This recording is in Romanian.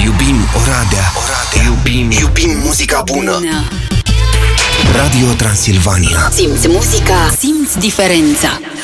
Iubim Oradea. Iubim muzica bună. Radio Transilvania. Simți muzica, simți diferența.